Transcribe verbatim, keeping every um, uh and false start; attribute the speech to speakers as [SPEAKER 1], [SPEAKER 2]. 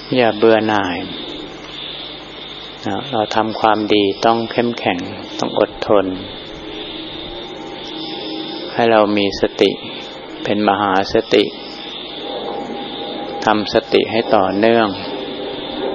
[SPEAKER 1] อย่าเบื่อหน่ายเราทำความดีต้องเข้มแข็งต้องอดทนให้เรามีสติเป็นมหาสติทำสติให้ต่อเนื่อง